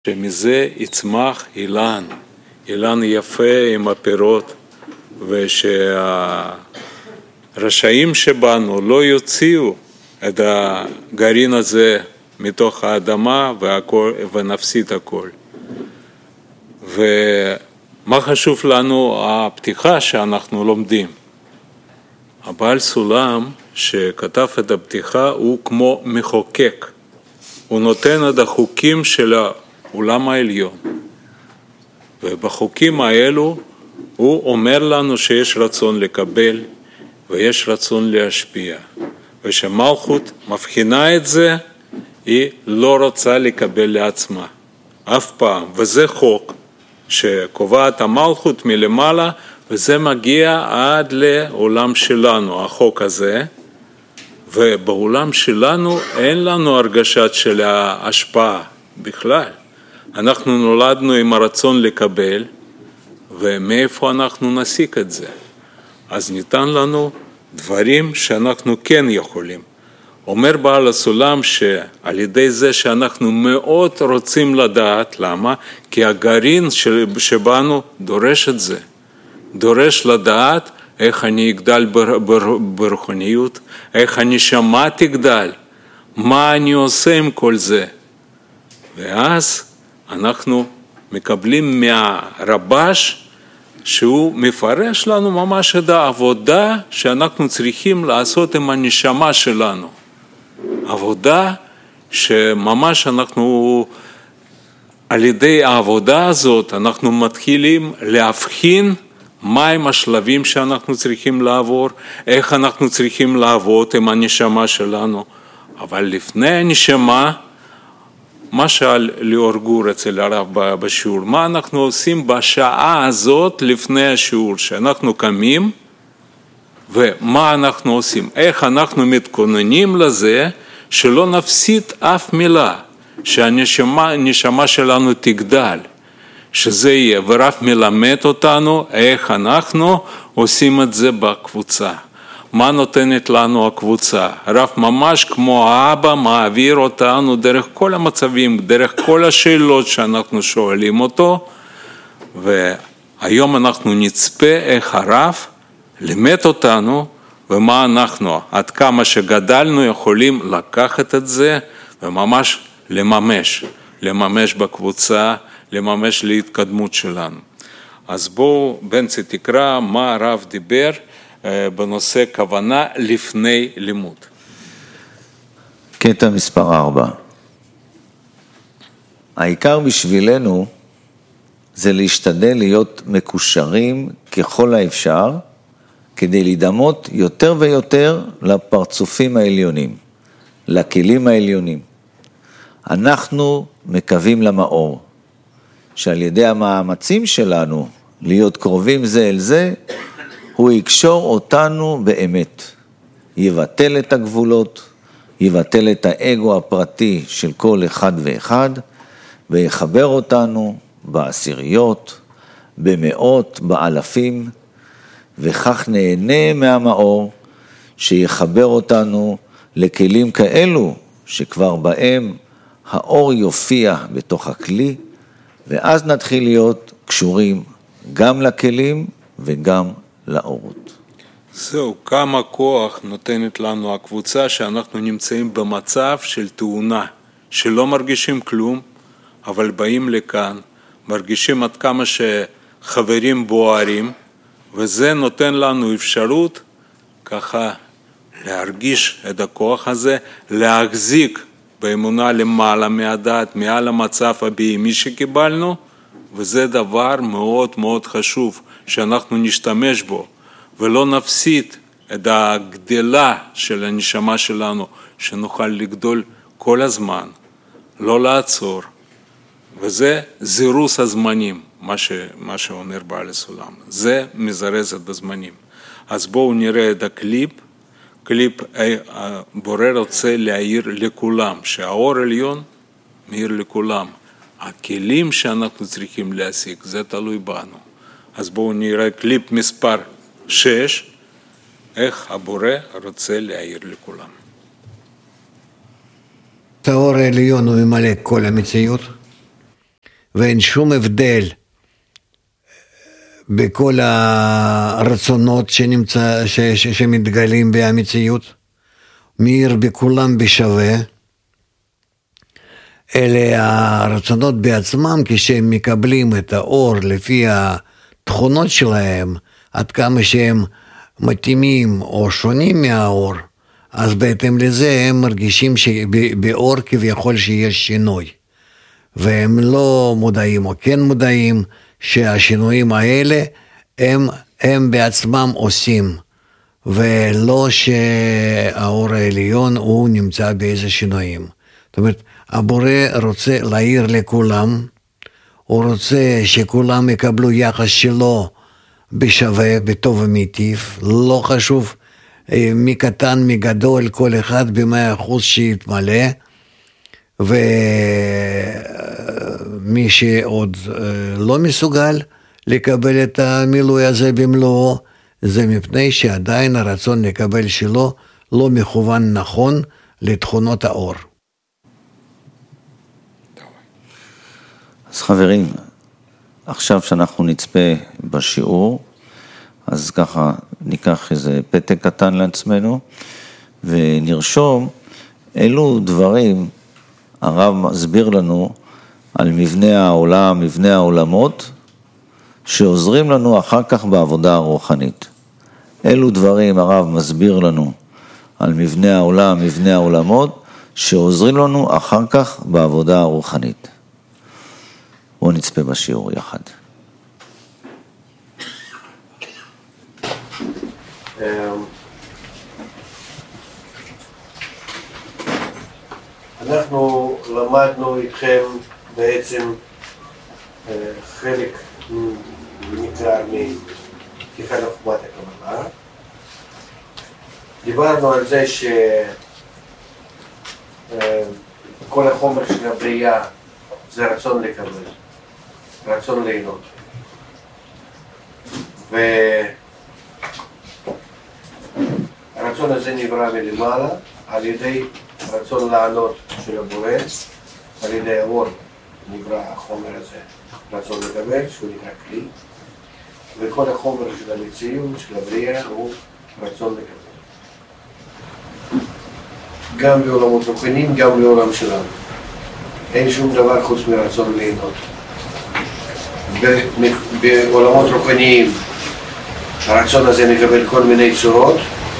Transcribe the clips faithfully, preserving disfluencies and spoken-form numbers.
שמזה יצמח אילן, אילן יפה עם הפירות, ושהרשעים שבנו לא יוציאו את הגרעין הזה מתוך האדמה והכל, ונפסיד הכל. ומה חשוב לנו הפתיחה שאנחנו לומדים? הבעל סולם שכתב את הפתיחה הוא כמו מחוקק, הוא נותן את החוקים של העולם העליון, ובחוקים האלו הוא אומר לנו שיש רצון לקבל ויש רצון להשפיע, ושמלכות מבחינה את זה, היא לא רוצה לקבל לעצמה אף פעם, וזה חוק שקובעת המלכות מלמעלה, וזה מגיע עד לעולם שלנו, החוק הזה, ובעולם שלנו אין לנו הרגשת של ההשפעה בכלל. אנחנו נולדנו עם הרצון לקבל, ומאיפה אנחנו נסיק את זה? אז ניתן לנו דברים שאנחנו כן יכולים. אומר בעל הסולם שעל ידי זה שאנחנו מאוד רוצים לדעת, למה? כי הגרעין שבנו דורש את זה. דורש לדעת איך אני אגדל ברוחניות, איך אני הנשמה תגדל, מה אני עושה עם כל זה. ואז אנחנו מקבלים מהרבש שהוא מפרש לנו ממש את העבודה שאנחנו צריכים לעשות עם הנשמה שלנו. עבודה שממש אנחנו, על ידי העבודה הזאת אנחנו מתחילים להבחין מהם השלבים שאנחנו צריכים לעבור, איך אנחנו צריכים לעבוד עם הנשמה שלנו. אבל לפני הנשמה, מה שאל ליאור גור אצל הרב בשיעור, מה אנחנו עושים בשעה הזאת לפני השיעור, שאנחנו קמים, ומה אנחנו עושים, איך אנחנו מתכוננים לזה, שלא נפסיד אף מילה, שהנשמה שלנו תגדל, שזה יהיה, ורב מלמד אותנו איך אנחנו עושים את זה בקבוצה. מה נותנת לנו הקבוצה? רב ממש כמו האבא מעביר אותנו דרך כל המצבים, דרך כל השאלות שאנחנו שואלים אותו, והיום אנחנו נצפה איך הרב לימד אותנו, ומה אנחנו, עד כמה שגדלנו יכולים לקחת את זה, וממש לממש, לממש בקבוצה, לממש להתקדמות שלנו. אז בואו בנצי תקרא מה הרב דיבר בנושא כוונה לפני לימוד. קטע מספר ארבע. העיקר בשבילנו זה להשתדל להיות מקושרים ככל האפשר, כדי להידמות יותר ויותר לפרצופים העליונים, לכלים העליונים. אנחנו מקווים למאור, שעל ידי המאמצים שלנו להיות קרובים זה אל זה, הוא יקשור אותנו באמת, יבטל את הגבולות, יבטל את האגו הפרטי של כל אחד ואחד, ויחבר אותנו בעשיריות, במאות, באלפים, וכך נהנה מהמאור, שיחבר אותנו לכלים כאלו, שכבר בהם האור יופיע בתוך הכלי, ואז נתחיל להיות קשורים גם לכלים וגם לאורות. זהו, כמה כוח נותנת לנו הקבוצה שאנחנו נמצאים במצב של תאונה, שלא מרגישים כלום, אבל באים לכאן, מרגישים עד כמה שחברים בוערים, וזה נותן לנו אפשרות ככה להרגיש את הכוח הזה, להחזיק באמונה למעלה מהדעת, מעל המצב הבהמי שקיבלנו, וזה דבר מאוד מאוד חשוב שאנחנו נשתמש בו, ולא נפסיד את הגדלה של הנשמה שלנו, שנוכל לגדול כל הזמן, לא לעצור, וזה זירוס הזמנים, מה, ש, מה שאומר בעל הסולם, זה מזרז את הזמנים. אז בואו נראה את הקליפ, קליפ הבורא רוצה להעיר לכולם, שהאור עליון מאיר לכולם. הכלים שאנחנו צריכים להשיג, זה תלוי בנו. אז בואו נראה קליפ מספר שש, איך הבורא רוצה להעיר לכולם. האור העליון הוא ממלא כל המציאות, ואין שום הבדל בכל הרצונות שנמצא, ש, ש, שמתגלים במציאות, מאיר בכולם בשווה. אלה הרצונות בעצמם, כשהם מקבלים את האור לפי התכונות שלהם, עד כמה שהם מתאימים או שונים מהאור, אז בהתאם לזה הם מרגישים שבאור כביכול שיש שינוי. והם לא מודעים או כן מודעים שהשינויים האלה הם, הם בעצמם עושים, ולא שהאור העליון הוא נמצא באיזה שינויים. זאת אומרת, הבורא רוצה להעיר לכולם, הוא רוצה שכולם יקבלו יחס שלו בשווה, בטוב ומיטיב, לא חשוב מקטן מגדול, כל אחד במאה אחוז שיתמלא, ומי שעוד לא מסוגל לקבל את המילוי הזה במלואו, זה מפני שעדיין הרצון לקבל שלו לא מכוון נכון לתכונות האור. אז חברים, עכשיו שאנחנו נצפה בשיעור, אז ככה ניקח איזה פתק קטן לעצמנו, ונרשום אילו דברים הרב מסביר לנו על מבנה העולם, מבנה העולמות, שעוזרים לנו אחר כך בעבודה הרוחנית. אילו דברים הרב מסביר לנו על מבנה העולם, מבנה העולמות, שעוזרים לנו אחר כך בעבודה הרוחנית. בואו נצפה בשיעור יחד. אנחנו למדנו איתכם בעצם חלק ניכר מפתיחת חוכמת הקבלה. דיברנו על זה שכל החומר של הבריאה זה רצון לקבל, רצון ליהנות. והרצון הזה נברא מלמעלה על ידי רצון לענות של הבורא, על ידי האור נברא החומר הזה, רצון לקבל, שהוא נקרא כלי, וכל החומר של המציאות, של הבריאה, הוא רצון לקבל. גם בעולמות רוחניים, גם בעולם שלנו. אין שום דבר חוץ מרצון ליהנות. בעולמות רוחניים, הרצון הזה מקבל כל מיני צורות,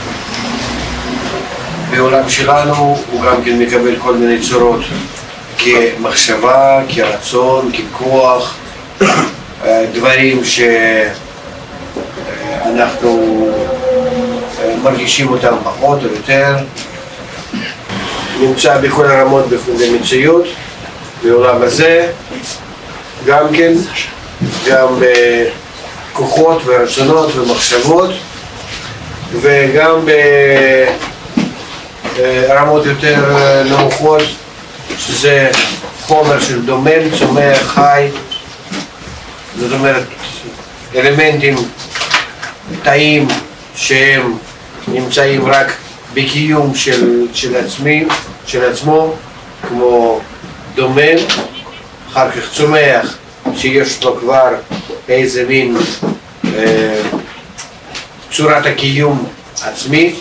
בעולם שלנו הוא גם כן מקבל כל מיני צורות כמחשבה, כרצון, ככוח, דברים שאנחנו מרגישים אותם פחות או יותר. נמצא בכל הרמות במציאות, בעולם הזה, גם כן, גם בכוחות ורצונות ומחשבות, וגם ברמות יותר נמוכות, שזה חומר של דומם, צומח, חי, זאת אומרת, אלמנטים, תאים שהם נמצאים רק בקיום של, של עצמי, של עצמו, כמו דומם, אחר כך צומח, שיש לו כבר איזה מין אה, צורת הקיום עצמית,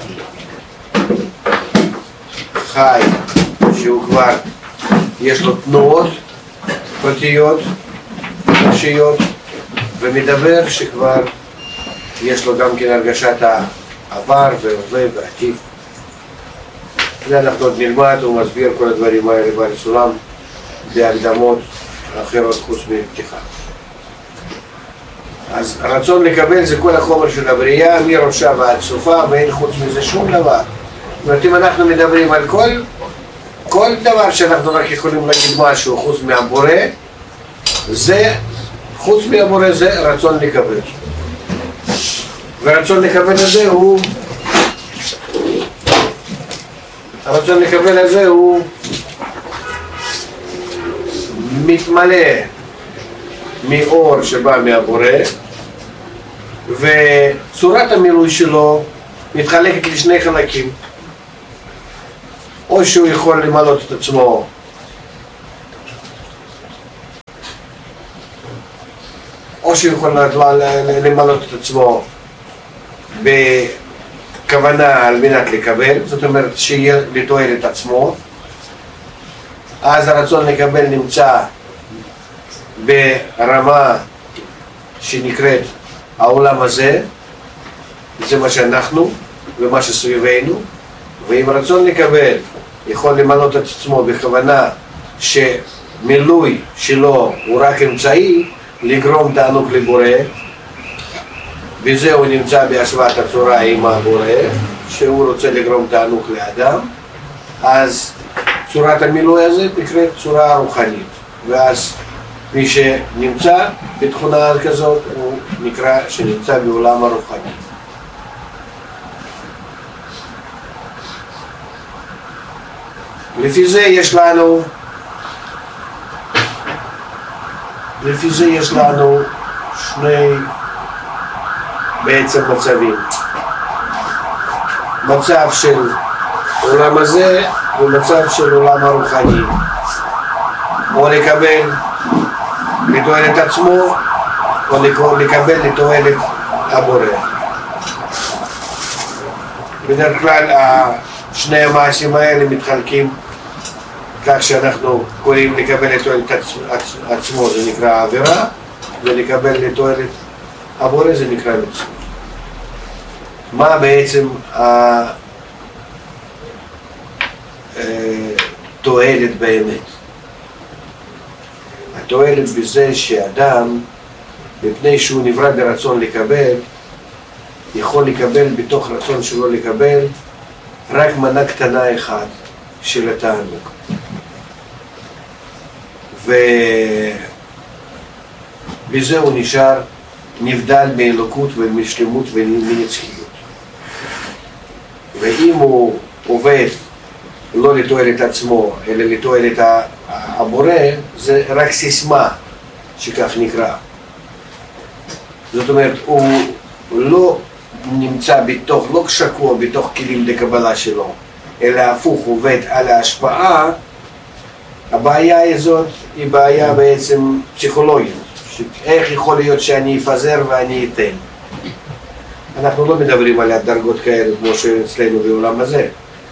חי, שהוא כבר יש לו תנועות פרטיות, נפשיות, ומדבר שכבר יש לו גם כן הרגשת העבר והווה ועתיד. אנחנו עוד נלמד, הוא מסביר כל הדברים האלה בסולם בהקדמות אחרות חוץ מפתיחה. אז הרצון לקבל זה כל החומר של הבריאה, מראשה ועד סופה, ואין חוץ מזה שום דבר. זאת אומרת, אם אנחנו מדברים על כל, כל דבר שאנחנו רק יכולים להגיד משהו חוץ מהבורא, זה, חוץ מהבורא זה רצון לקבל. והרצון לקבל הזה הוא, הרצון לקבל הזה הוא מתמלא מאור שבא מהבורא, וצורת המילוי שלו מתחלקת לשני חלקים. או שהוא יכול למלות את עצמו או שיכול למלות את עצמו בכוונה על מנת לקבל, זאת אומרת שיהיה לתועלת עצמו, אז הרצון לקבל נמצא ברמה שנקראת העולם הזה, זה מה שאנחנו ומה שסביבנו, ואם רצון לקבל יכול למלות את עצמו בכוונה שמילוי שלו הוא רק אמצעי לגרום תענוג לבורא, בזה הוא נמצא בהשוואת הצורה עם הבורא, שהוא רוצה לגרום תענוג לאדם, אז צורת המילוי הזה נקראת צורה רוחנית, ואז מי שנמצא בתכונה כזאת הוא נקרא שנמצא בעולם הרוחני. לפי זה יש לנו לפי זה יש לנו שני בעצם מצבים, מצב של עולם הזה ומצב של עולם הרוחני, או לקבל לתועלת עצמו או לקבל לתועלת הבורא. בדרך כלל שני המעשים האלה מתחלקים כך שאנחנו קוראים לקבל לתועלת עצמו זה נקרא עבירה, ולקבל לתועלת הבורא זה נקרא מצוות. מה בעצם התועלת באמת? התועלת בזה שאדם, מפני שהוא נברא ברצון לקבל, יכול לקבל בתוך רצון שלו לקבל רק מנה קטנה אחת של התענוג. ובזה הוא נשאר נבדל מאלוקות ומשלמות ומנצחיות. ואם הוא עובד לא לתועלת עצמו, אלא לתועלת הבורא, זה רק סיסמה שכך נקרא. זאת אומרת, הוא לא נמצא בתוך, לא שקוע בתוך כלים לקבלה שלו, אלא הפוך עובד על ההשפעה. הבעיה הזאת היא בעיה בעצם פסיכולוגית. איך יכול להיות שאני אפזר ואני אתן? אנחנו לא מדברים על הדרגות כאלה כמו שאצלנו בעולם הזה.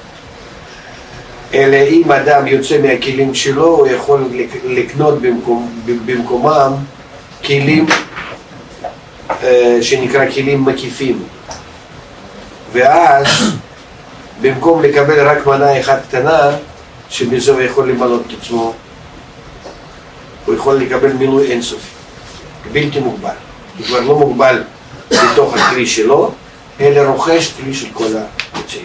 אלא אם אדם יוצא מהכלים שלו, הוא יכול לקנות במקום, במקומם כלים שנקרא כלים מקיפים. ואז במקום לקבל רק מנה אחת קטנה, שבזה הוא יכול למלות את עצמו, הוא יכול לקבל מילוי אינסופי, בלתי מוגבל. הוא כבר לא מוגבל בתוך הכלי שלו, אלא רוכש כלי של כל המציאות.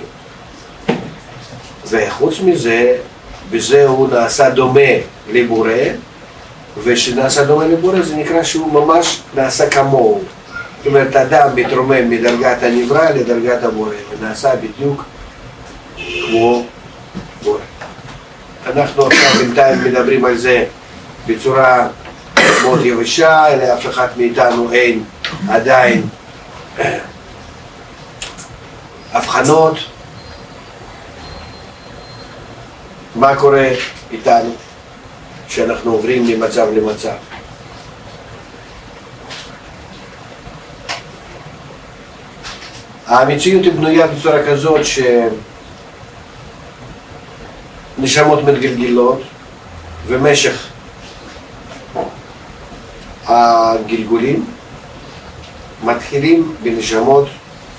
וחוץ מזה, בזה הוא נעשה דומה לבורא, ושנעשה דומה לבורא זה נקרא שהוא ממש נעשה כמוהו. זאת אומרת, אדם מתרומם מדרגת הנברא לדרגת הבורא, ונעשה בדיוק כמו בורא. אנחנו עכשיו בינתיים מדברים על זה בצורה מאוד יבשה, אלא אף אחד מאיתנו אין עדיין הבחנות. מה קורה איתנו כשאנחנו עוברים ממצב למצב? המציאות היא בנויה בצורה כזאת שנשמות מתגלגלות, ומשך הגלגולים מתחילים בנשמות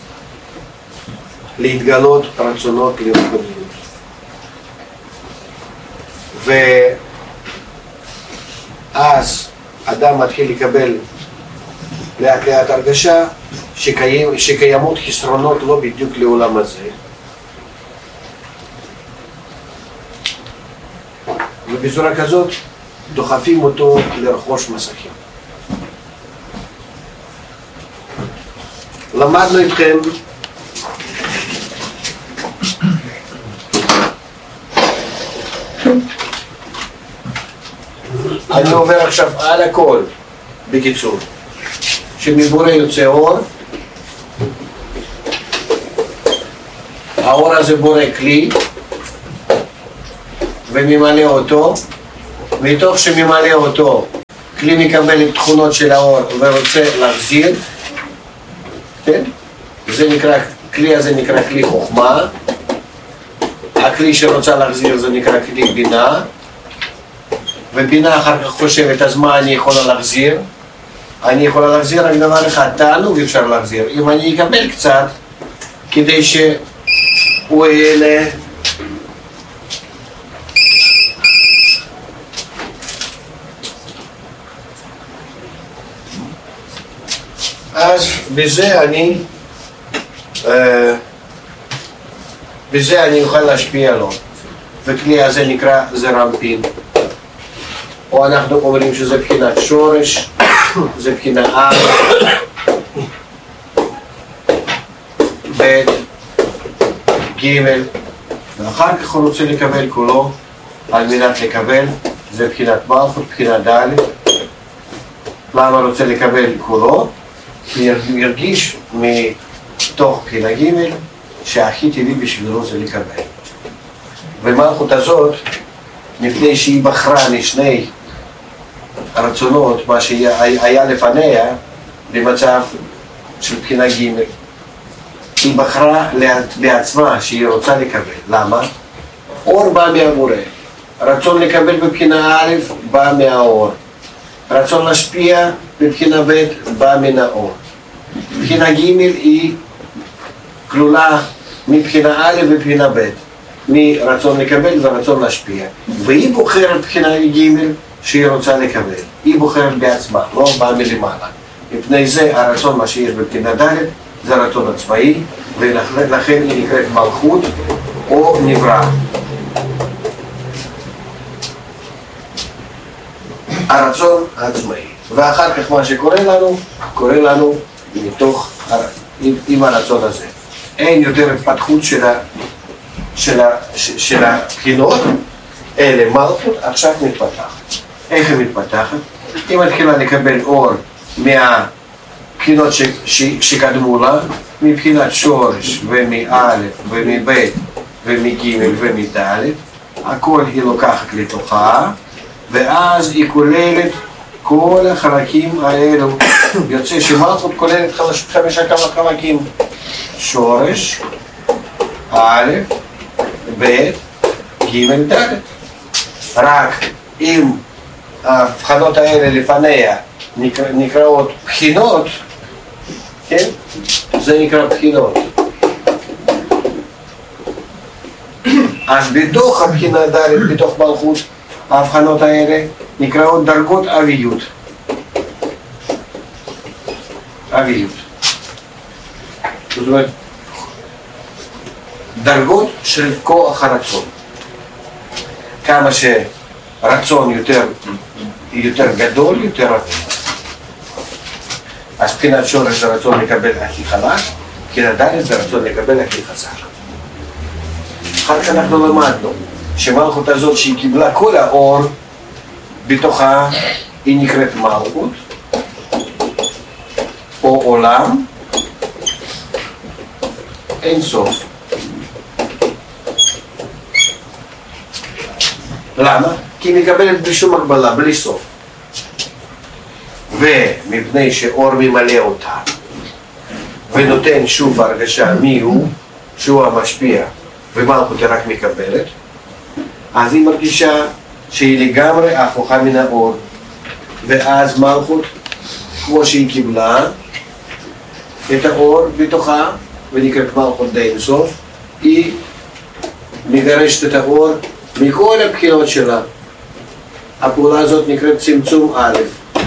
להתגלות רצונות לרוחניות. ואז אדם מתחיל לקבל לאט לאט הרגשה שקיים, שקיימות חסרונות לא בדיוק לעולם הזה, ובצורה כזאת דוחפים אותו לרכוש מסכים. למדנו איתכם אני עובר עכשיו על הכל בקיצור, שמבורא יוצא אור, האור הזה בורא כלי וממלא אותו, מתוך שממלא אותו כלי מקבל את תכונות של האור ורוצה להחזיר, כן? זה נקרא, כלי הזה נקרא כלי חוכמה, הכלי שרוצה להחזיר זה נקרא כלי בינה, ובינה אחר כך חושבת, אז מה אני יכולה להחזיר? אני יכולה להחזיר רק דבר אחד, תענוג אפשר להחזיר, אם אני אקבל קצת, כדי שהוא יהיה אז בזה אני, אה, בזה אני אוכל להשפיע לו, וכלי הזה נקרא זרמפין, או אנחנו אומרים שזה בחינת שורש, זה בחינה א', ב', ג', ואחר כך הוא רוצה לקבל כולו, על מנת לקבל, זה בחינת מלכות, בחינת ד', למה רוצה לקבל כולו? ירגיש מתוך בחינה ג' שהכי טבעי בשבילו זה לקבל. ומלכות הזאת, מפני שהיא בחרה משני הרצונות, מה שהיה לפניה, במצב של בחינה ג', היא בחרה לעצמה שהיא רוצה לקבל. למה? אור בא מהבורא. רצון לקבל בבחינה א' בא מהאור. רצון להשפיע בבחינה ב' בא מן האור. בחינה ג' היא כלולה מבחינה א' ובחינה ב', מרצון לקבל ורצון להשפיע. והיא בוחרת בחינה ג' שהיא רוצה לקבל. היא בוחרת בעצמה, לא באה מלמעלה. מפני זה הרצון מה שיש בבחינה ד' זה הרצון הצבאי, ולכן היא נקראת מלכות או נברא. הרצון העצמאי. ואחר כך מה שקורה לנו, קורה לנו מתוך, עם הרצון הזה. אין יותר התפתחות של, ה, של, ה, של הבחינות, אלה מלכות עכשיו מתפתחת. איך היא מתפתחת? היא מתחילה לקבל אור מהבחינות ש, ש, שקדמו לה, מבחינת שורש ומא' ומב' ומג' ומד', הכל היא לוקחת לתוכה, ואז היא כוללת כל החלקים האלו. יוצא שמלכות כוללת חמישה כמה חלקים: שורש, א', ב', ג', ד'. רק אם ההבחנות האלה לפניה נקרא, נקראות בחינות, כן? זה נקרא בחינות. אז בתוך הבחינה ד', בתוך מלכות, ההבחנות האלה נקראות דרגות אביות. אביות. זאת אומרת, דרגות של כוח הרצון. כמה שרצון יותר, יותר גדול, יותר אביב. אז בחינת שורש זה רצון לקבל הכי חלש, בחינת ד' זה רצון לקבל הכי חזק. אחר כך אנחנו למדנו שמלכות הזאת שהיא קיבלה כל האור בתוכה, היא נקראת מלכות או עולם אין סוף. למה? כי היא מקבלת בלי שום הגבלה, בלי סוף. ומפני שאור ממלא אותה ונותן שוב הרגשה מי הוא, שהוא המשפיע ומלכות היא רק מקבלת, אז היא מרגישה שהיא לגמרי הפוכה מן האור, ואז מלכות, כמו שהיא קיבלה את האור בתוכה ונקראת מלכות די אינסוף, היא מגרשת את האור מכל הבחינות שלה. הפעולה הזאת נקראת צמצום א',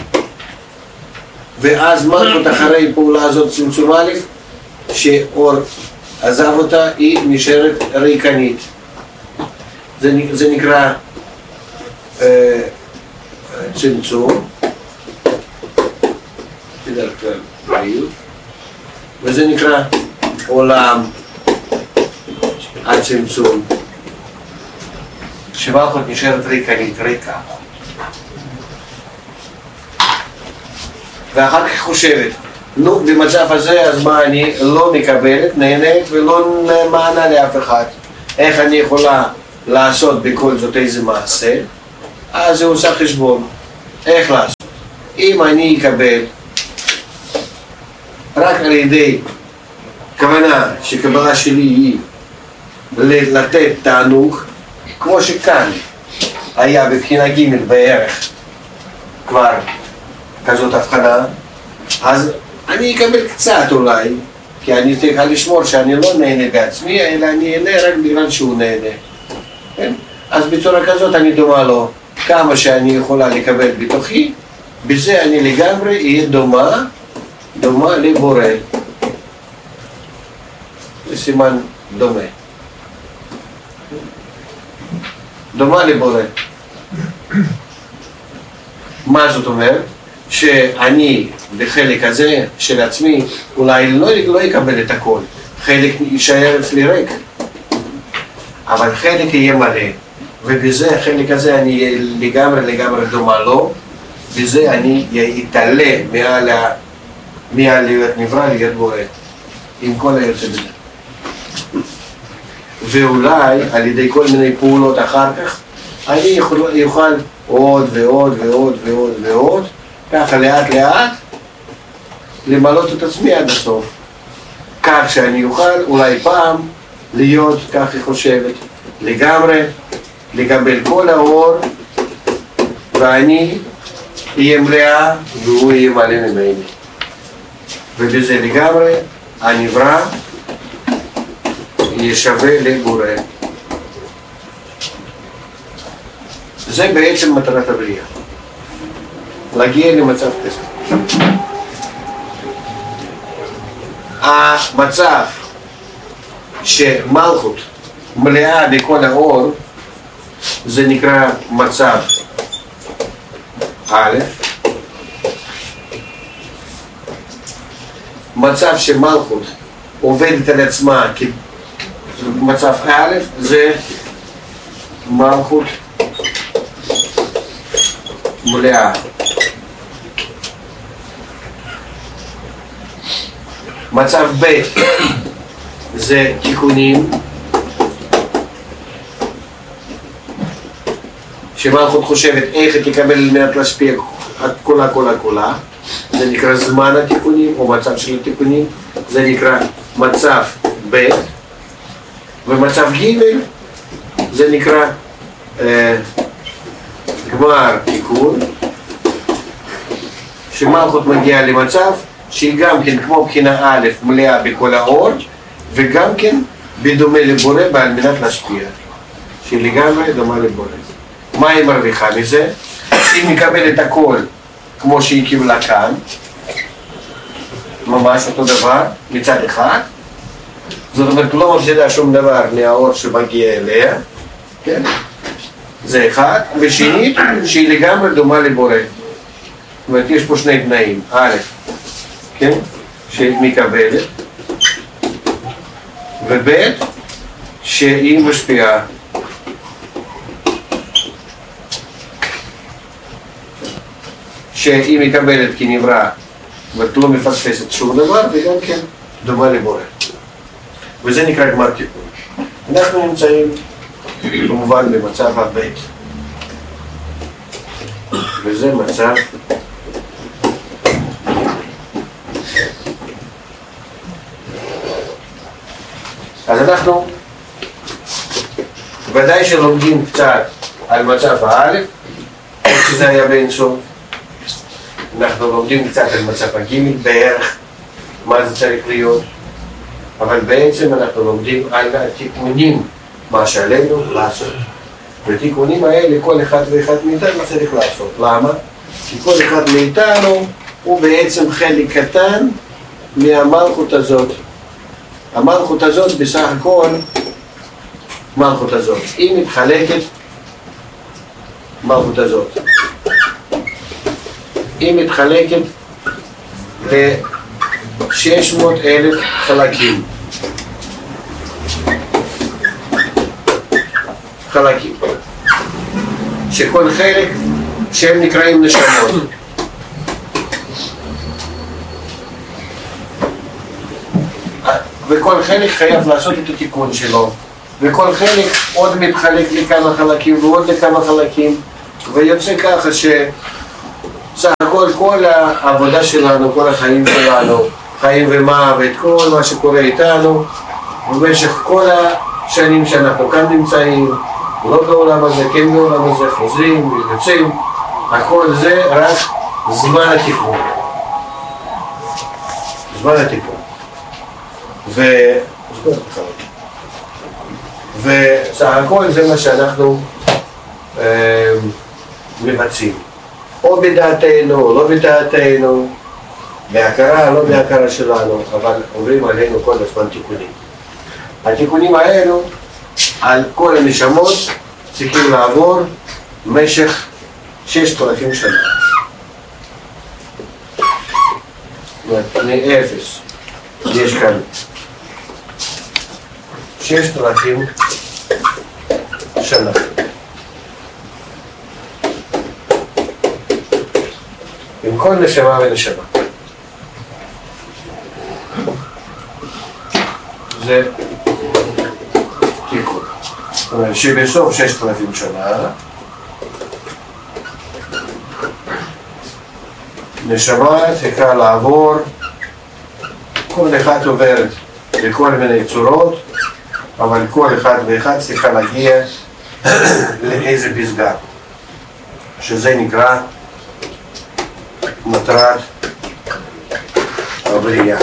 ואז מלכות אחרי פעולה הזאת צמצום א', שאור עזב אותה, היא נשארת ריקנית. זה, זה נקרא אה, צמצום, בדרך כלל בריאות, וזה נקרא עולם הצמצום, שמלכות נשארת ריקנית, ריקה. ואחר כך חושבת, נו, במצב הזה, אז מה אני לא מקבלת, נהנית ולא מענה לאף אחד. איך אני יכולה לעשות בכל זאת איזה מעשה? אז היא עושה חשבון. איך לעשות? אם אני אקבל רק על ידי כוונה שקבלה שלי היא לתת תענוג, כמו שכאן היה בבחינה ג' בערך כבר כזאת הבחנה, אז אני אקבל קצת אולי, כי אני צריך לשמור שאני לא נהנה בעצמי, אלא אני נהנה רק בגלל שהוא נהנה. כן? אז בצורה כזאת אני דומה לו כמה שאני יכולה לקבל בתוכי, בזה אני לגמרי אהיה דומה, דומה לבורא. זה סימן דומה. דומה לבורא. מה זאת אומרת? שאני בחלק הזה של עצמי אולי לא, לא יקבל את הכל, חלק יישאר אצלי ריק, אבל חלק יהיה מלא, ובזה החלק הזה אני אהיה לגמרי לגמרי דומה לו, בזה אני אתעלה מעל, ה... מעל להיות נברא להיות בורא, עם כל היוצא בזה. ואולי על ידי כל מיני פעולות אחר כך אני יכול, יוכל עוד ועוד ועוד ועוד ועוד, ככה לאט לאט למלות את עצמי עד הסוף, כך שאני אוכל אולי פעם להיות, כך היא חושבת, לגמרי לקבל כל האור, ואני אהיה מלאה והוא יהיה מלא ממני, ובזה לגמרי הנברא יהיה שווה לבורא. זה בעצם מטרת הבריאה, להגיע למצב כזה. המצב שמלכות מלאה בכל האור, זה נקרא מצב א'. מצב שמלכות עובדת על עצמה כמצב א', זה מלכות מלאה. מצב ב' זה תיקונים, שמלכות חושבת איך היא תקבל על מנת להשפיע כולה כולה כולה, זה נקרא זמן התיקונים או מצב של התיקונים, זה נקרא מצב ב'. ומצב ג' זה נקרא אה, גמר תיקון, שמלכות מגיעה למצב שהיא גם כן כמו בחינה א' מלאה בכל האור, וגם כן בדומה לבורא בעל מנת להשפיע, שהיא לגמרי דומה לבורא. מה היא מרוויחה מזה? היא מקבלת הכל כמו שהיא קיבלה כאן, ממש אותו דבר מצד אחד, זאת אומרת לא מפסידה שום דבר מהאור שמגיע אליה, כן? זה אחד. ושנית, שהיא לגמרי דומה לבורא. זאת אומרת, יש פה שני תנאים. א', כן? שהיא מקבלת, וב', שהיא משפיעה. שהיא מקבלת כנברא, ואת לא מפספסת שום דבר, וגם כן דומה לבורא. וזה נקרא גמר תיקון. אנחנו נמצאים כמובן במצב הבית, וזה מצב אז אנחנו ודאי שלומדים קצת על מצב האלף, שזה היה באין סוף. אנחנו לומדים קצת על מצב הגימי בערך, מה זה צריך להיות, אבל בעצם אנחנו לומדים על התיקונים, מה שעלינו לעשות. בתיקונים האלה כל אחד ואחד מאיתנו צריך לעשות. למה? כי כל אחד מאיתנו הוא בעצם חלק קטן מהמלכות הזאת. המלכות הזאת בסך הכל, מלכות הזאת, היא מתחלקת, מלכות הזאת, היא מתחלקת ל-שש מאות אלף חלקים. חלקים. שכל חלק שהם נקראים נשמות. וכל חלק חייב לעשות את התיקון שלו. וכל חלק עוד מתחלק לכמה חלקים ועוד לכמה חלקים. ויוצא ככה ש... סך הכל, כל העבודה שלנו, כל החיים שלנו, חיים ומוות, כל מה שקורה איתנו, במשך כל השנים שאנחנו כאן נמצאים, לא בעולם הזה, כן בעולם הזה, חוזרים, יוצאים, הכל זה רק זמן התיקון. זמן התיקון. ו... וסך הכל זה מה שאנחנו אה, מבצעים. או בדעתנו, או לא בדעתנו, בהכרה, לא בהכרה שלנו, אבל אומרים עלינו כל הזמן תיקונים. התיקונים האלו, על כל הנשמות, צריכים לעבור במשך ששת אלפים שנה. זאת אומרת, מאפס, יש כאן ששת אלפים שנה. עם כל נשמה ונשמה. זה תיקון. זאת אומרת שבסוף ששת אלפים שנה נשמה צריכה לעבור, כל אחד עוברת בכל מיני צורות, אבל כל אחד ואחד צריכה להגיע לאיזה פסגה, שזה נקרא מטרת הבריאה.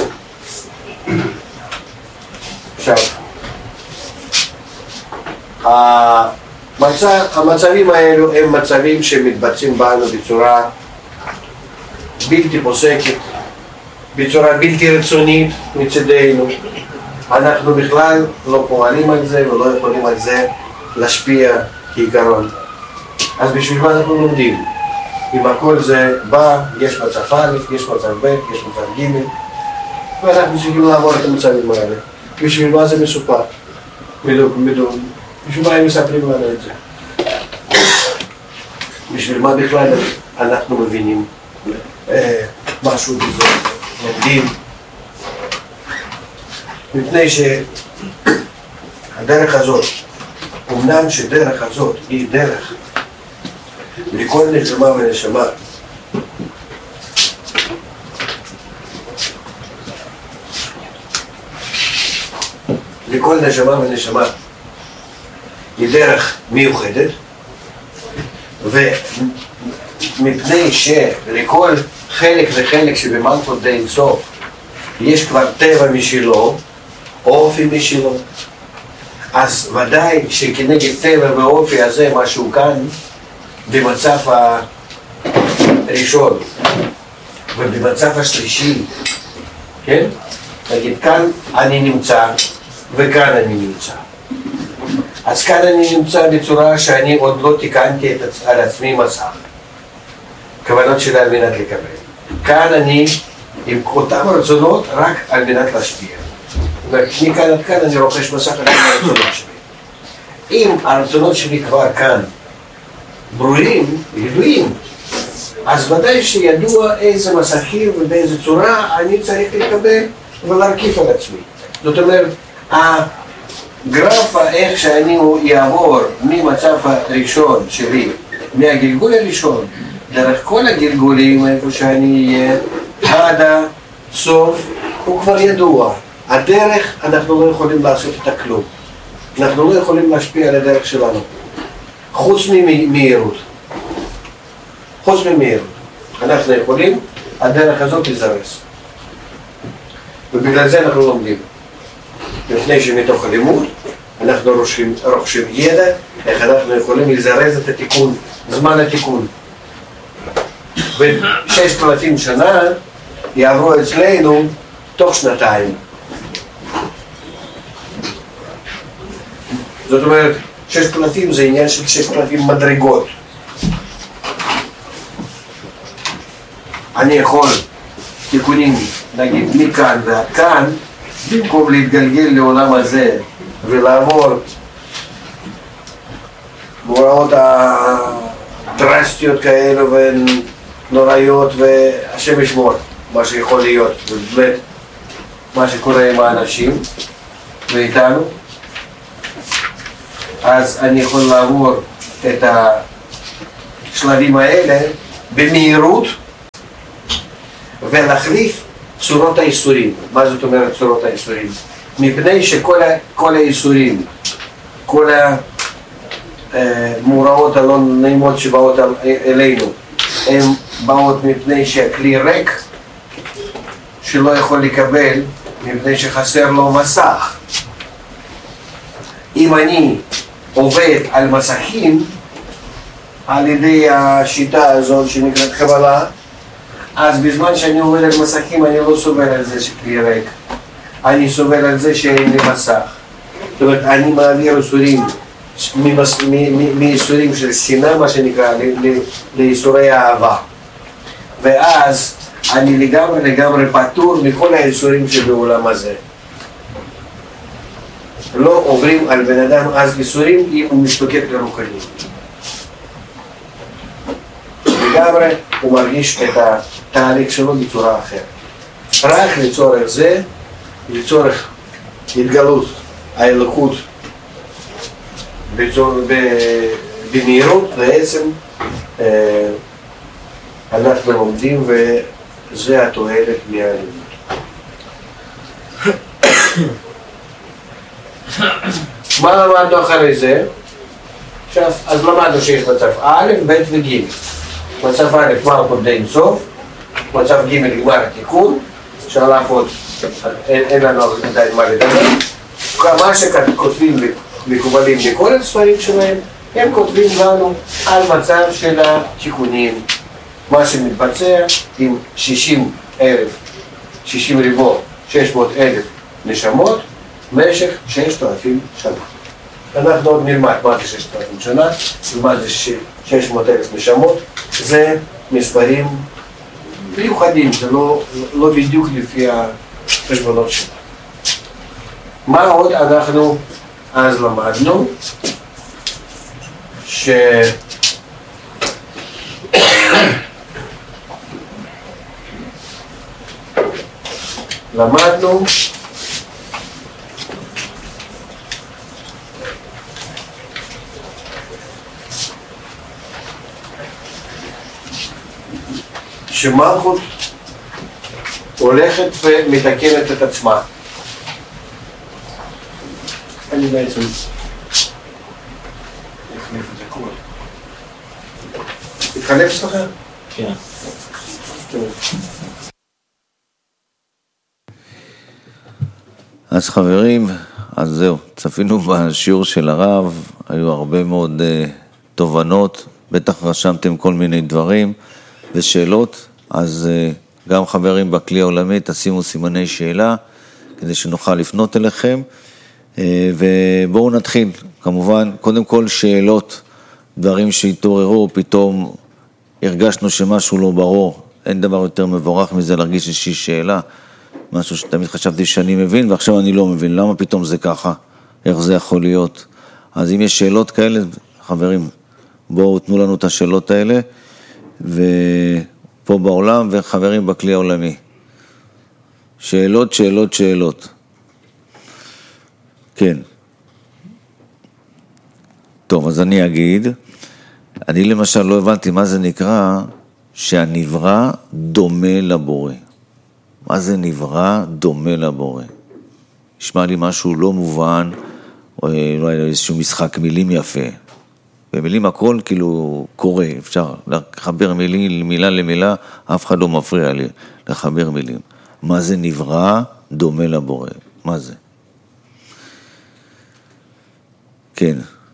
עכשיו, המצב, המצבים האלו הם מצבים שמתבצעים בנו בצורה בלתי פוסקת, בצורה בלתי רצונית מצדנו. אנחנו בכלל לא פועלים על זה ולא יכולים על זה להשפיע כעיקרון. אז בשביל מה אנחנו לומדים? אם הכל זה בא, יש מצב א', יש מצב ב', יש מצב ג', ואנחנו צריכים לעבור את המצבים האלה. בשביל מה זה מסופר? מדום, מדום. בשביל מה הם מספרים לנו את זה? בשביל מה בכלל אנחנו מבינים אה, משהו בזה, לומדים? מפני שהדרך הזאת, אמנם שדרך הזאת היא דרך לכל נשמה ונשמה, לכל נשמה ונשמה היא דרך מיוחדת, ומפני שלכל חלק וחלק שבמלכות די אינסוף יש כבר טבע משלו, אופי משלו, אז ודאי שכנגד טבע ואופי הזה משהו כאן במצב הראשון ובמצב השלישי, כן? נגיד כאן אני נמצא וכאן אני נמצא. אז כאן אני נמצא בצורה שאני עוד לא תיקנתי את, על עצמי מסך, כוונות שלה על מנת לקבל. כאן אני עם אותם רצונות רק על מנת להשפיע. מכאן עד כאן אני רוכש מסך על הרצונות שלי. אם הרצונות שלי כבר כאן ברורים, ידועים, אז ודאי שידוע איזה מסכים ובאיזה צורה אני צריך לקבל ולהרכיב על עצמי. זאת אומרת, הגרף איך שאני יעבור ממצב הראשון שלי, מהגלגול הראשון, דרך כל הגלגולים איפה שאני אהיה, עד הסוף, הוא כבר ידוע. הדרך, אנחנו לא יכולים לעשות את הכלום. אנחנו לא יכולים להשפיע על הדרך שלנו. חוץ ממהירות. חוץ ממהירות. אנחנו יכולים, הדרך הזאת לזרז. ובגלל זה אנחנו לומדים. לפני שמתוך הלימוד, אנחנו רוכשים, רוכשים ידע, איך אנחנו יכולים לזרז את התיקון, זמן התיקון. וששת אלפים שנה יעברו אצלנו תוך שנתיים. זאת אומרת, ששת אלפים זה עניין של ששת אלפים מדרגות. אני יכול תיקונים, נגיד, מכאן ועד כאן, במקום להתגלגל לעולם הזה ולעבור מוראות הדרסטיות כאלו ונוראיות, והשם ישמור מה שיכול להיות, ובאמת מה שקורה עם האנשים ואיתנו, אז אני יכול לעבור את השלבים האלה במהירות ולהחליף צורות האיסורים. מה זאת אומרת צורות האיסורים? מפני שכל ה, כל האיסורים, כל המאורעות הלא נעימות שבאות אלינו, הן באות מפני שהכלי ריק, שלא יכול לקבל, מפני שחסר לו מסך. אם אני עובד על מסכים, על ידי השיטה הזאת שנקראת קבלה, אז בזמן שאני עובד על מסכים אני לא סובל על זה שכלי ריק, אני סובל על זה שאין לי מסך. זאת אומרת, אני מעביר איסורים מאיסורים של שנאה, מה שנקרא, לאיסורי אהבה, ואז אני לגמרי לגמרי פטור מכל האיסורים שבעולם הזה. לא עוברים על בן אדם אז איסורים אם הוא משתוקק לרוחני. לגמרי הוא מרגיש את התהליך שלו בצורה אחרת. רק לצורך זה, לצורך התגלות האלוקות במהירות, בעצם אנחנו לומדים, וזה התועלת מהלימוד. מה למדנו אחרי זה? עכשיו, אז למדנו שיש מצב א', ב' וג'. מצב א', מלכות די אינסוף, מצב ג' גמר התיקון, שעליו עוד אין לנו עדיין מה לדבר. מה שכותבים מקובלים בכל הספרים שלהם, הם כותבים לנו על מצב של התיקונים, מה שמתבצע עם שישים אלף, שישים ריבוע, שש מאות אלף נשמות, במשך ששת אלפים שנה. אנחנו עוד נלמד מה זה ששת אלפים שנה, ומה זה שש מאות אלף נשמות. זה מספרים מיוחדים, זה לא, לא בדיוק לפי החשבונות שלנו. מה עוד אנחנו אז למדנו? ש... למדנו שמלכות הולכת ומתקנת את עצמה. אני בעצם נחליף את הכל. התחלף שלכם? כן. אז חברים, אז זהו, צפינו בשיעור של הרב, היו הרבה מאוד uh, תובנות, בטח רשמתם כל מיני דברים ושאלות, אז uh, גם חברים בכלי העולמי תשימו סימני שאלה, כדי שנוכל לפנות אליכם, uh, ובואו נתחיל, כמובן, קודם כל שאלות, דברים שהתעוררו, פתאום הרגשנו שמשהו לא ברור, אין דבר יותר מבורך מזה להרגיש איזושהי שאלה, משהו שתמיד חשבתי שאני מבין, ועכשיו אני לא מבין, למה פתאום זה ככה, איך זה יכול להיות. אז אם יש שאלות כאלה, חברים, בואו תנו לנו את השאלות האלה, ופה בעולם, וחברים בכלי העולמי. שאלות, שאלות, שאלות. כן. טוב, אז אני אגיד, אני למשל לא הבנתי מה זה נקרא, שהנברא דומה לבורא. מה זה נברא דומה לבורא? נשמע לי משהו לא מובן, או אולי איזשהו משחק מילים יפה. במילים הכל כאילו קורה, אפשר לחבר מילים, מילה למילה, אף אחד לא מפריע לי לחבר מילים. מה זה נברא דומה לבורא? מה זה? כן.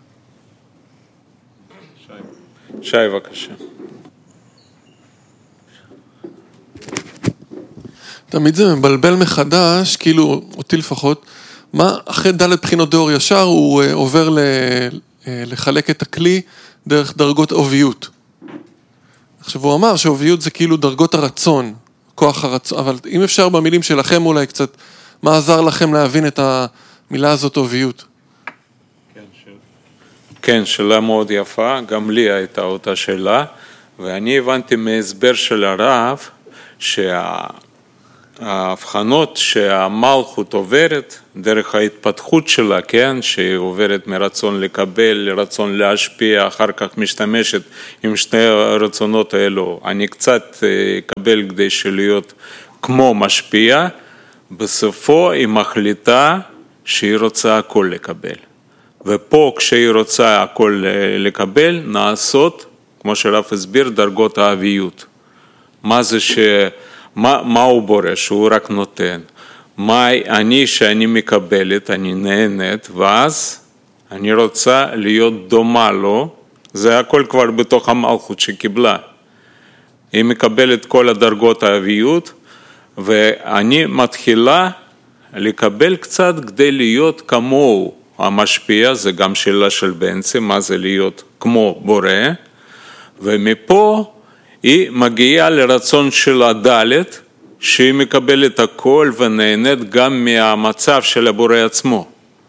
שי, שי בבקשה. תמיד זה מבלבל מחדש, כאילו, אותי לפחות, מה, אחרי ד' בחינות דאור ישר, הוא uh, עובר ל, uh, לחלק את הכלי דרך דרגות אוביות. עכשיו, הוא אמר שאוביות זה כאילו דרגות הרצון, כוח הרצון, אבל אם אפשר במילים שלכם אולי קצת, מה עזר לכם להבין את המילה הזאת אוביות? כן, שאלה. כן, שאלה מאוד יפה, גם לי הייתה אותה שאלה, ואני הבנתי מהסבר של הרב, שה... ההבחנות שהמלכות עוברת דרך ההתפתחות שלה, כן, שהיא עוברת מרצון לקבל לרצון להשפיע, אחר כך משתמשת עם שני הרצונות האלו, אני קצת אקבל כדי שלהיות כמו משפיע, בסופו היא מחליטה שהיא רוצה הכל לקבל. ופה כשהיא רוצה הכל לקבל, נעשות, כמו שרב הסביר, דרגות האביות. מה זה ש... מה, מה הוא בורא? שהוא רק נותן. מה אני שאני מקבלת, אני נהנית, ואז אני רוצה להיות דומה לו, זה הכל כבר בתוך המלכות שקיבלה. היא מקבלת כל הדרגות האביות, ואני מתחילה לקבל קצת כדי להיות כמוהו. המשפיע, זה גם שאלה של בנצי, מה זה להיות כמו בורא, ומפה היא מגיעה לרצון של הדלת, שהיא מקבלת הכל ונהנית גם מהמצב של הבורא עצמו.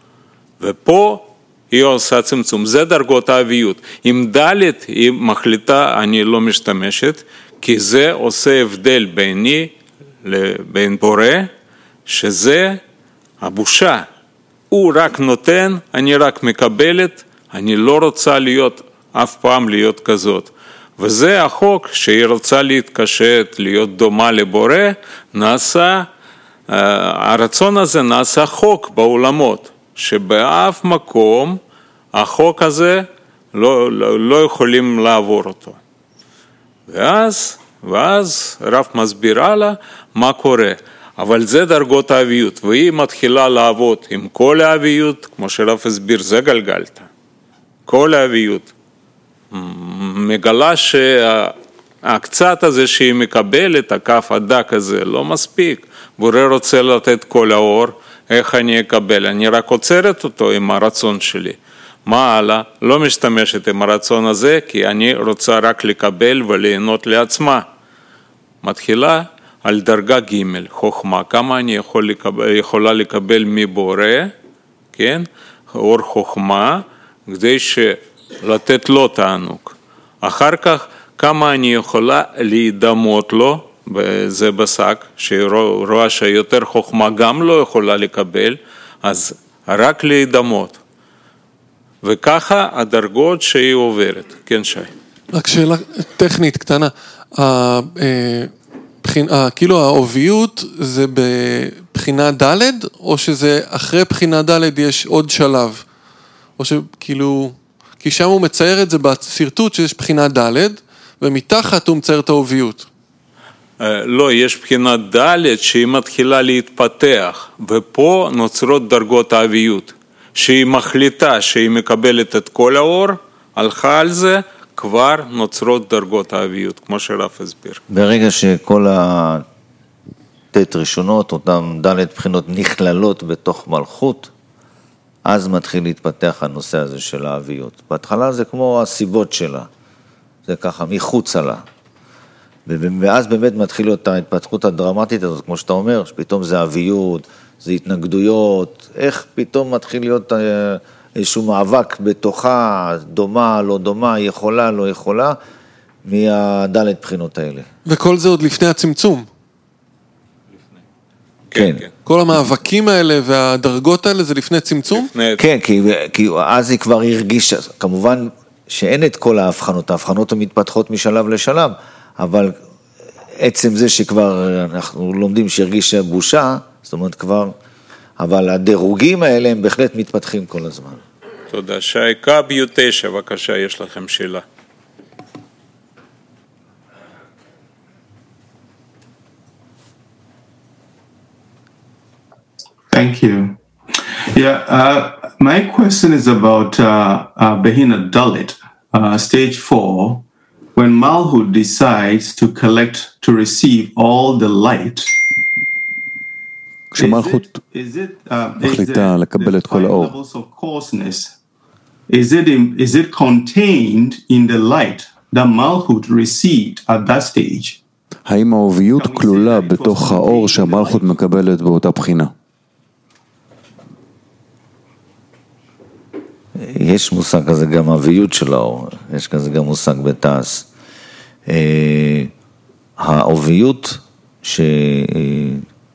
ופה היא עושה צמצום, זה דרגות האביות. עם דלת היא מחליטה, אני לא משתמשת, כי זה עושה הבדל ביני לבין בורא, שזה הבושה. הוא רק נותן, אני רק מקבלת, אני לא רוצה להיות, אף פעם להיות כזאת. וזה החוק שהיא רוצה להתקשט, להיות דומה לבורא, נעשה, הרצון הזה נעשה חוק בעולמות, שבאף מקום החוק הזה לא, לא, לא יכולים לעבור אותו. ואז, ואז רב מסבירה לה מה קורה. אבל זה דרגות האביות, והיא מתחילה לעבוד עם כל האביות, כמו שרב הסביר, זה גלגלת. כל האביות. מגלה שהקצת הזה שהיא מקבלת, הכף הדק הזה, לא מספיק. בורא רוצה לתת כל האור, איך אני אקבל? אני רק עוצרת אותו עם הרצון שלי. מה הלאה? לא משתמשת עם הרצון הזה, כי אני רוצה רק לקבל וליהנות לעצמה. מתחילה על דרגה ג' חוכמה, כמה אני יכול לקבל, יכולה לקבל מבורא, כן? אור חוכמה, כדי לתת לו תענוג. אחר כך, כמה אני יכולה להידמות לו, זה בשק, שרואה שיותר חוכמה גם לא יכולה לקבל, אז רק להידמות. וככה הדרגות שהיא עוברת. כן, שי. רק שאלה טכנית קטנה. כאילו העוביות זה בבחינה ד' או שזה אחרי בחינה ד' יש עוד שלב? או שכאילו, כי שם הוא מצייר את זה בסרטוט שיש בחינה ד' ומתחת הוא מצייר את העוביות. לא, יש בחינה ד' שהיא מתחילה להתפתח, ופה נוצרות דרגות האביות, שהיא מחליטה שהיא מקבלת את כל האור, הלכה על זה, כבר נוצרות דרגות האביות, כמו שרב הסביר. ברגע שכל התת ראשונות, אותם ד' בחינות נכללות בתוך מלכות, אז מתחיל להתפתח הנושא הזה של האביות. בהתחלה זה כמו הסיבות שלה, זה ככה מחוץ לה. ואז באמת מתחיל להיות ההתפתחות הדרמטית הזאת, כמו שאתה אומר, שפתאום זה אביות, זה התנגדויות, איך פתאום מתחיל להיות איזשהו מאבק בתוכה, דומה, לא דומה, יכולה, לא יכולה, מהדלת בחינות האלה. וכל זה עוד לפני הצמצום. כן. כל המאבקים האלה והדרגות האלה זה לפני צמצום? כן, כי, כי אז היא כבר הרגישה, כמובן שאין את כל ההבחנות, ההבחנות המתפתחות משלב לשלב, אבל עצם זה שכבר אנחנו לומדים שהרגישה בושה, זאת אומרת כבר, אבל הדירוגים האלה הם בהחלט מתפתחים כל הזמן. תודה. שי, קביו תשע, בבקשה, יש לכם שאלה. Thank you. Yeah, uh, my question is about uh, uh, Behina Dalit, uh, stage four, when Malhut decides to collect, to receive all the light. כשמלכות מחליטה לקבל את כל האור. Is it, is it contained in the light that Malhut received at that stage? האם האוביות כלולה בתוך האור שהמלכות מקבלת באותה בחינה? יש מושג כזה גם אביות של האור, יש כזה גם מושג בתעש. האוביות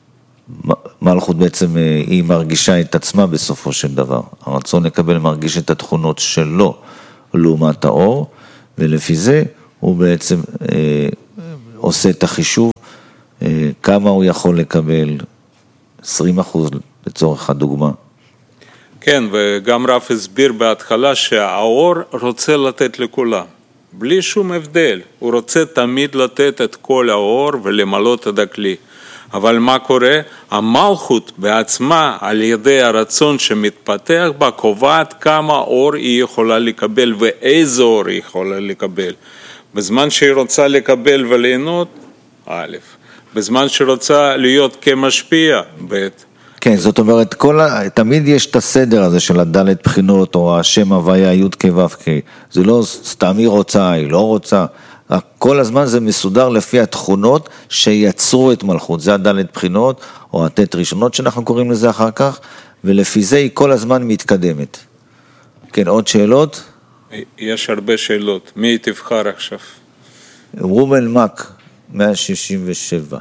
המלכות בעצם היא מרגישה את עצמה בסופו של דבר. הרצון לקבל מרגיש את התכונות שלו לעומת האור, ולפי זה הוא בעצם אה, עושה את החישוב, אה, כמה הוא יכול לקבל, עשרים אחוז לצורך הדוגמה. כן, וגם רב הסביר בהתחלה שהאור רוצה לתת לכולם, בלי שום הבדל. הוא רוצה תמיד לתת את כל האור ולמלות את הכלי. אבל מה קורה? המלכות בעצמה, על ידי הרצון שמתפתח בה, קובעת כמה אור היא יכולה לקבל ואיזה אור היא יכולה לקבל. בזמן שהיא רוצה לקבל וליהנות, א', בזמן שהיא רוצה להיות כמשפיע, ב'. כן, זאת אומרת, כל ה... תמיד יש את הסדר הזה של הדלת בחינות, או השם הוויה, י' כ' ו' כ'. זה לא סתם היא רוצה, היא לא רוצה. כל הזמן זה מסודר לפי התכונות שיצרו את מלכות. זה הדלת בחינות, או התת ראשונות שאנחנו קוראים לזה אחר כך, ולפי זה היא כל הזמן מתקדמת. כן, עוד שאלות? יש הרבה שאלות. מי תבחר עכשיו? רומל מק, מאה שישים ושבע.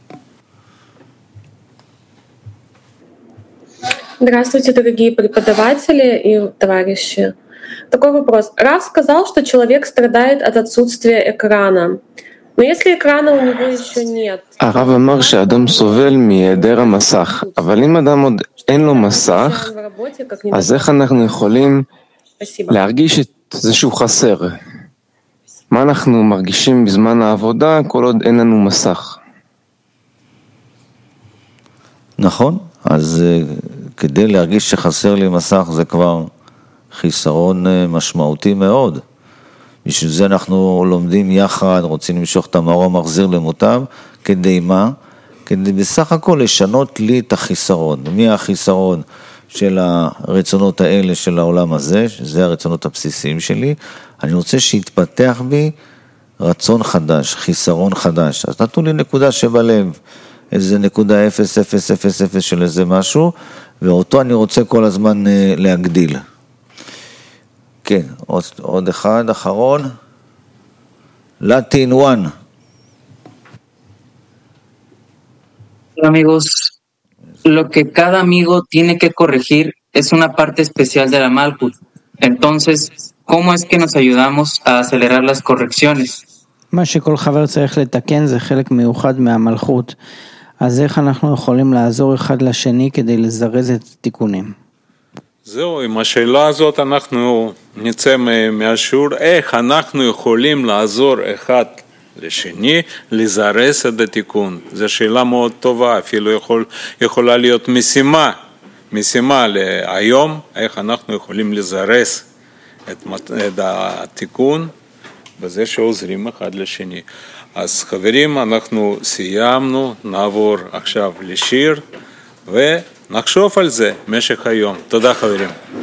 Здравствуйте, дорогие преподаватели и товарищи. Такой вопрос. Рав сказал, что человек страдает от отсутствия экрана. Но если экрана у него еще нет... הרב אמר שאדם סובל מהיעדר המסך, אבל אם אדם עוד אין לו מסך, אז איך אנחנו יכולים להרגיש את זה שהוא חסר? מה אנחנו מרגישים בזמן העבודה כל עוד אין לנו מסך? נכון, אז כדי להרגיש שחסר לי מסך זה כבר חיסרון משמעותי מאוד. בשביל זה אנחנו לומדים יחד, רוצים למשוך את המאור המחזיר למוטב, כדי מה? כדי בסך הכל לשנות לי את החיסרון. מי החיסרון של הרצונות האלה של העולם הזה, שזה הרצונות הבסיסיים שלי, אני רוצה שיתפתח בי רצון חדש, חיסרון חדש. אז נתנו לי נקודה שבלב, איזה נקודה אפס אפס אפס אפס של איזה משהו, ואותו אני רוצה כל הזמן להגדיל. כן, עוד, עוד אחד, אחרון. Latin one. Hola amigos, lo que cada amigo tiene que corregir es una parte especial de la Malkut. Entonces, ¿cómo es que nos ayudamos a acelerar las correcciones? מה שכל חבר צריך לתקן זה חלק מיוחד מהמלכות. אז איך אנחנו יכולים לעזור אחד לשני כדי לזרז את התיקונים? זהו, עם השאלה הזאת אנחנו נצא מהשיעור, איך אנחנו יכולים לעזור אחד לשני, לזרז את התיקון. זו שאלה מאוד טובה, אפילו יכול, יכולה להיות משימה, משימה להיום, איך אנחנו יכולים לזרז את, את התיקון, בזה שעוזרים אחד לשני. אז חברים, אנחנו סיימנו, נעבור עכשיו לשיר, ונחשוב על זה משך היום. תודה חברים.